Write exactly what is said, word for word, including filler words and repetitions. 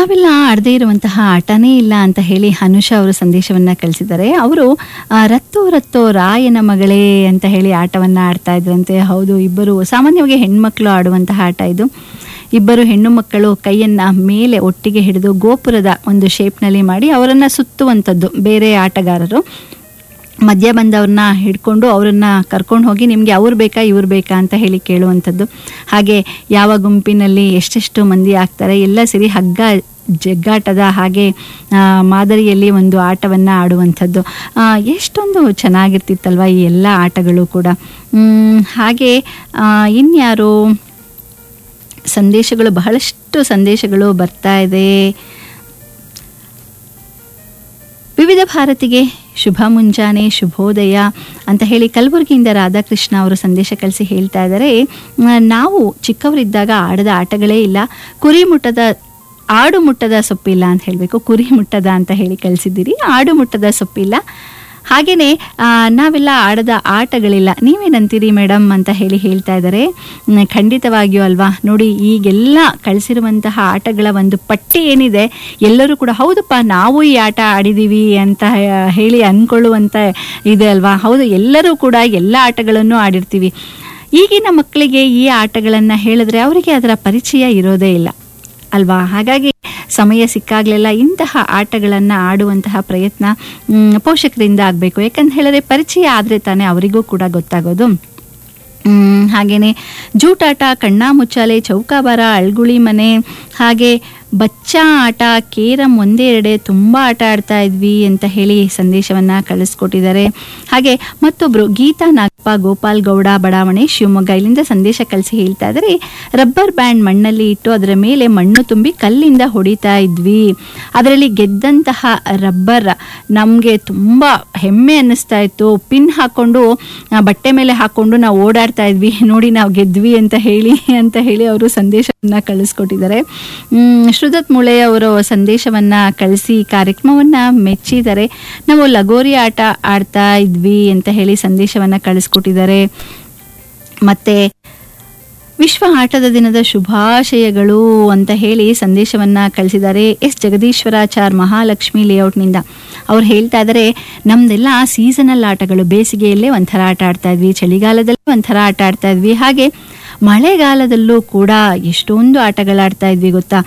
ನಾವೆಲ್ಲ ಆಡದೇ ಇರುವಂತಹ ಆಟನೇ ಇಲ್ಲ ಅಂತ ಹೇಳಿ ಅನುಷಾ ಅವರು ಸಂದೇಶವನ್ನು ಕಳಿಸಿದ್ದಾರೆ. ಅವರು ರತ್ತೋ ರತ್ತೋ ರಾಯನ ಮಗಳೇ ಅಂತ ಹೇಳಿ ಆಟವನ್ನು ಆಡ್ತಾ ಇದ್ರಂತೆ. ಹೌದು, ಇಬ್ಬರು ಸಾಮಾನ್ಯವಾಗಿ ಹೆಣ್ಮಕ್ಳು ಆಡುವಂತಹ ಆಟ ಇದು. ಇಬ್ಬರು ಹೆಣ್ಣು ಮಕ್ಕಳು ಕೈಯನ್ನು ಮೇಲೆ ಒಟ್ಟಿಗೆ ಹಿಡಿದು ಗೋಪುರದ ಒಂದು ಶೇಪ್ನಲ್ಲಿ ಮಾಡಿ ಅವರನ್ನು ಸುತ್ತುವಂಥದ್ದು. ಬೇರೆ ಆಟಗಾರರು ಮಧ್ಯ ಬಂದವ್ರನ್ನ ಹಿಡ್ಕೊಂಡು ಅವರನ್ನು ಕರ್ಕೊಂಡು ಹೋಗಿ ನಿಮಗೆ ಅವ್ರು ಬೇಕಾ ಇವ್ರು ಬೇಕಾ ಅಂತ ಹೇಳಿ ಕೇಳುವಂಥದ್ದು. ಹಾಗೆ ಯಾವ ಗುಂಪಿನಲ್ಲಿ ಎಷ್ಟೆಷ್ಟು ಮಂದಿ ಆಗ್ತಾರೆ ಎಲ್ಲ ಸೇರಿ ಹಗ್ಗ ಜಗ್ಗಾಟದ ಹಾಗೆ ಮಾದರಿಯಲ್ಲಿ ಒಂದು ಆಟವನ್ನು ಆಡುವಂಥದ್ದು. ಎಷ್ಟೊಂದು ಚೆನ್ನಾಗಿರ್ತಿತ್ತಲ್ವ ಈ ಎಲ್ಲ ಆಟಗಳು ಕೂಡ. ಹಾಗೆ ಇನ್ಯಾರು ಸಂದೇಶಗಳು, ಬಹಳಷ್ಟು ಸಂದೇಶಗಳು ಬರ್ತಾ ಇದೆ. ವಿವಿಧ ಭಾರತಿಗೆ ಶುಭ ಮುಂಜಾನೆ, ಶುಭೋದಯ ಅಂತ ಹೇಳಿ ಕಲಬುರಗಿಯಿಂದ ರಾಧಾಕೃಷ್ಣ ಅವರು ಸಂದೇಶ ಕಳಿಸಿ ಹೇಳ್ತಾ ಇದ್ದಾರೆ, ನಾವು ಚಿಕ್ಕವರಿದ್ದಾಗ ಆಡದ ಆಟಗಳೇ ಇಲ್ಲ. ಕುರಿ ಮುಟ್ಟದ ಆಡು ಮುಟ್ಟದ ಸೊಪ್ಪಿಲ್ಲ ಅಂತ ಹೇಳಬೇಕು, ಕುರಿ ಮುಟ್ಟದ ಅಂತ ಹೇಳಿ ಕಳಿಸಿದ್ದೀರಿ. ಆಡು ಮುಟ್ಟದ ಸೊಪ್ಪಿಲ್ಲ. ಹಾಗೆಯೇ ನಾವೆಲ್ಲ ಆಡದ ಆಟಗಳಿಲ್ಲ. ನೀವೇನಂತೀರಿ ಮೇಡಮ್ ಅಂತ ಹೇಳಿ ಹೇಳ್ತಾ ಇದ್ದಾರೆ. ಖಂಡಿತವಾಗಿಯೂ ಅಲ್ವಾ. ನೋಡಿ, ಈಗೆಲ್ಲ ಕಳಿಸಿರುವಂತಹ ಆಟಗಳ ಒಂದು ಪಟ್ಟಿ ಏನಿದೆ, ಎಲ್ಲರೂ ಕೂಡ ಹೌದಪ್ಪ ನಾವು ಈ ಆಟ ಆಡಿದ್ದೀವಿ ಅಂತ ಹೇಳಿ ಅಂದ್ಕೊಳ್ಳುವಂಥ ಇದೆ ಅಲ್ವಾ. ಹೌದು, ಎಲ್ಲರೂ ಕೂಡ ಎಲ್ಲ ಆಟಗಳನ್ನು ಆಡಿರ್ತೀವಿ. ಈಗಿನ ಮಕ್ಕಳಿಗೆ ಈ ಆಟಗಳನ್ನು ಹೇಳಿದ್ರೆ ಅವರಿಗೆ ಅದರ ಪರಿಚಯ ಇರೋದೇ ಇಲ್ಲ ಅಲ್ವಾ. ಹಾಗಾಗಿ ಸಮಯ ಸಿಕ್ಕಾಗಲೆಲ್ಲ ಇಂತಹ ಆಟಗಳನ್ನು ಆಡುವಂತಹ ಪ್ರಯತ್ನ ಪೋಷಕರಿಂದ ಆಗಬೇಕು. ಯಾಕಂತ ಹೇಳಿದ್ರೆ ಪರಿಚಯ ಆದರೆ ತಾನೇ ಅವರಿಗೂ ಕೂಡ ಗೊತ್ತಾಗೋದು. ಹಾಗೆಯೇ ಜೂಟಾಟ, ಕಣ್ಣಾ ಮುಚ್ಚಾಲೆ, ಚೌಕಾಬಾರ, ಅಳ್ಗುಳಿ ಮನೆ, ಹಾಗೆ ಬಚ್ಚಾ ಆಟ, ಕೇರಂ ಒಂದೇ ಎರಡೆ ತುಂಬ ಆಟ ಆಡ್ತಾ ಇದ್ವಿ ಅಂತ ಹೇಳಿ ಸಂದೇಶವನ್ನು ಕಳಿಸ್ಕೊಟ್ಟಿದ್ದಾರೆ. ಹಾಗೆ ಮತ್ತೊಬ್ಬರು ಗೀತಾ ನಾಗಪ್ಪ, ಗೋಪಾಲ್ ಗೌಡ ಬಡಾವಣೆ, ಶಿವಮೊಗ್ಗ, ಇಲ್ಲಿಂದ ಸಂದೇಶ ಕಳಿಸಿ ಹೇಳ್ತಾ ಇದ್ದಾರೆ, ರಬ್ಬರ್ ಬ್ಯಾಂಡ್ ಮಣ್ಣಲ್ಲಿ ಇಟ್ಟು ಅದರ ಮೇಲೆ ಮಣ್ಣು ತುಂಬಿ ಕಲ್ಲಿಂದ ಹೊಡಿತಾ ಇದ್ವಿ. ಅದರಲ್ಲಿ ಗೆದ್ದಂತಹ ರಬ್ಬರ್ ನಮಗೆ ತುಂಬ ಹೆಮ್ಮೆ ಅನ್ನಿಸ್ತಾ ಇತ್ತು. ಪಿನ್ ಹಾಕ್ಕೊಂಡು ಬಟ್ಟೆ ಮೇಲೆ ಹಾಕ್ಕೊಂಡು ನಾವು ಓಡಾಡ್ತಾ ಇದ್ವಿ, ನೋಡಿ ನಾವು ಗೆದ್ವಿ ಅಂತ ಹೇಳಿ ಅಂತ ಹೇಳಿ ಅವರು ಸಂದೇಶವನ್ನು ಕಳಿಸ್ಕೊಟ್ಟಿದ್ದಾರೆ. ಶ್ರುದತ್ ಮುಳೆ ಅವರು ಸಂದೇಶವನ್ನು ಕಳಿಸಿ ಕಾರ್ಯಕ್ರಮವನ್ನು ಮೆಚ್ಚಿದ್ದಾರೆ. ನಾವು ಲಗೋರಿ ಆಟ ಆಡ್ತಾ ಇದ್ವಿ ಅಂತ ಹೇಳಿ ಸಂದೇಶವನ್ನು ಕಳಿಸ್ಕೊಟ್ಟಿದ್ದಾರೆ. ಮತ್ತೆ ವಿಶ್ವ ಆಟದ ದಿನದ ಶುಭಾಶಯಗಳು ಅಂತ ಹೇಳಿ ಸಂದೇಶವನ್ನು ಕಳಿಸಿದ್ದಾರೆ. ಎಸ್ ಜಗದೀಶ್ವರಾಚಾರ್, ಮಹಾಲಕ್ಷ್ಮಿ ಲೇಔಟ್ನಿಂದ ಅವ್ರು ಹೇಳ್ತಾ ಇದ್ದಾರೆ, ನಮ್ದೆಲ್ಲ ಸೀಸನಲ್ ಆಟಗಳು. ಬೇಸಿಗೆಯಲ್ಲೇ ಒಂಥರ ಆಟ ಆಡ್ತಾ ಇದ್ವಿ, ಚಳಿಗಾಲದಲ್ಲಿ ಒಂಥರ ಆಟ ಆಡ್ತಾ ಇದ್ವಿ, ಹಾಗೆ ಮಳೆಗಾಲದಲ್ಲೂ ಕೂಡ ಎಷ್ಟೊಂದು ಆಟಗಳಾಡ್ತಾ ಇದ್ವಿ ಗೊತ್ತಾ.